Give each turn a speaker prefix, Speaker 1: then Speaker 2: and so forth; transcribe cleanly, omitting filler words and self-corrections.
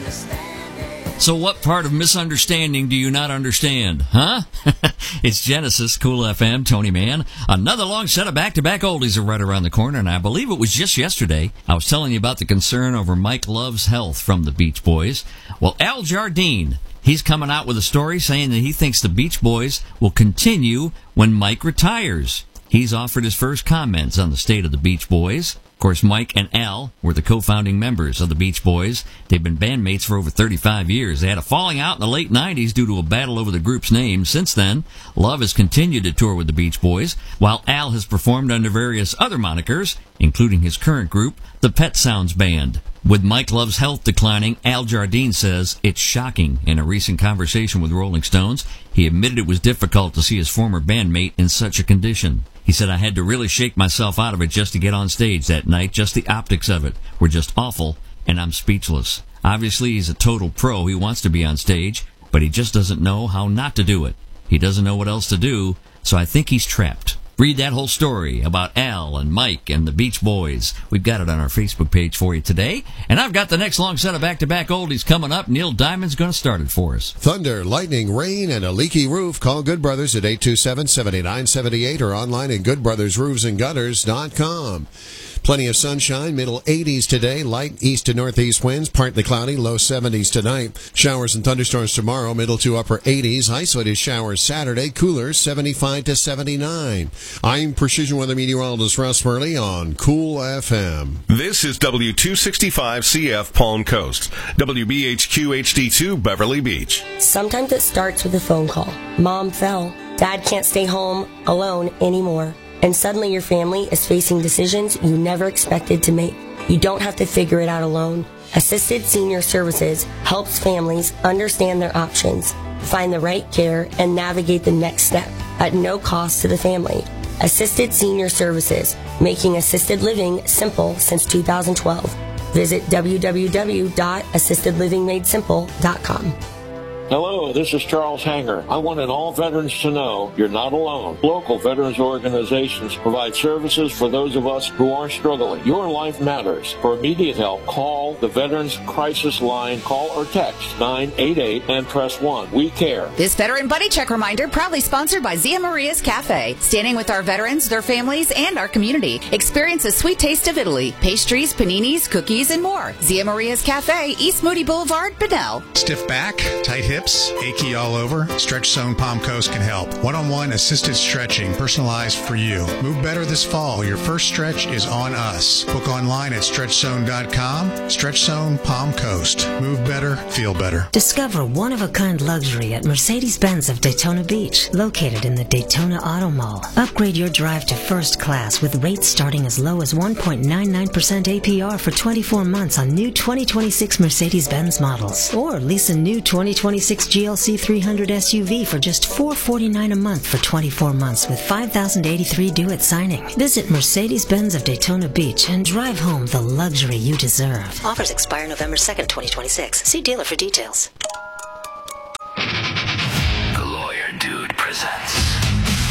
Speaker 1: So what part of misunderstanding do you not understand, huh? It's Genesis, Cool FM, Tony Mann. Another long set of back-to-back oldies are right around the corner, and I believe it was just yesterday I was telling you about the concern over Mike Love's health from the Beach Boys. Well, Al Jardine, he's coming out with a story saying that he thinks the Beach Boys will continue when Mike retires. He's offered his first comments on the state of the Beach Boys. Of course, Mike and Al were the co-founding members of the Beach Boys. They've been bandmates for over 35 years. They had a falling out in the late 90s due to a battle over the group's name. Since then, Love has continued to tour with the Beach Boys, while Al has performed under various other monikers, including his current group, the Pet Sounds Band. With Mike Love's health declining, Al Jardine says it's shocking. In a recent conversation with Rolling Stones, he admitted it was difficult to see his former bandmate in such a condition. He said, I had to really shake myself out of it just to get on stage that night. Just the optics of it were just awful, and I'm speechless. Obviously, he's a total pro. He wants to be on stage, but he just doesn't know how not to do it. He doesn't know what else to do, so I think he's trapped. Read that whole story about Al and Mike and the Beach Boys. We've got it on our Facebook page for you today. And I've got the next long set of back-to-back oldies coming up. Neil Diamond's going to start it for us.
Speaker 2: Thunder, lightning, rain, and a leaky roof. Call Good Brothers at 827-7978 or online at goodbrothersroofsandgutters.com. Plenty of sunshine, middle 80s today, light east to northeast winds, partly cloudy, low 70s tonight. Showers and thunderstorms tomorrow, middle to upper 80s, isolated showers Saturday, cooler 75 to 79. I'm Precision Weather Meteorologist Russ Murley on Cool FM.
Speaker 3: This is W265CF Palm Coast, WBHQ HD2 Beverly Beach.
Speaker 4: Sometimes it starts with a phone call. Mom fell. Dad can't stay home alone anymore. And suddenly your family is facing decisions you never expected to make. You don't have to figure it out alone. Assisted Senior Services helps families understand their options, find the right care, and navigate the next step at no cost to the family. Assisted Senior Services, making assisted living simple since 2012. Visit www.assistedlivingmadesimple.com.
Speaker 5: Hello, this is Charles Hanger. I wanted all veterans to know you're not alone. Local veterans organizations provide services for those of us who are struggling. Your life matters. For immediate help, call the Veterans Crisis Line. Call or text 988 and press 1. We care.
Speaker 6: This Veteran Buddy Check reminder proudly sponsored by Zia Maria's Cafe. Standing with our veterans, their families, and our community. Experience a sweet taste of Italy. Pastries, paninis, cookies, and more. Zia Maria's Cafe, East Moody Boulevard, Bunnell.
Speaker 7: Stiff back, tight hips, achy all over? Stretch Zone Palm Coast can help. One-on-one assisted stretching, personalized for you. Move better this fall. Your first stretch is on us. Book online at StretchZone.com. Stretch Zone Palm Coast. Move better, feel better.
Speaker 8: Discover one-of-a-kind luxury at Mercedes-Benz of Daytona Beach, located in the Daytona Auto Mall. Upgrade your drive to first class with rates starting as low as 1.99% APR for 24 months on new 2026 Mercedes-Benz models. Or lease a new 2026 GLC 300 SUV for just $449 a month for 24 months with $5,083 due at signing. Visit Mercedes-Benz of Daytona Beach and drive home the luxury you deserve.
Speaker 9: Offers expire November 2nd, 2026. See dealer for details.